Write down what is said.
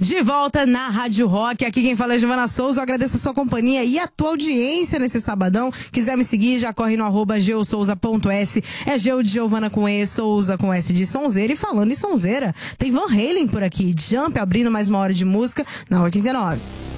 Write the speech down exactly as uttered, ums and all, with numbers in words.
De volta na Rádio Rock, aqui quem fala é Giovana Souza. Eu agradeço a sua companhia e a tua audiência nesse sabadão. Quiser me seguir, já corre no arroba geosouza.s. É Geo de Giovana com E, Souza com S de Sonzeira. E falando em Sonzeira, tem Van Halen por aqui. Jump abrindo mais uma hora de música na oitenta e nove.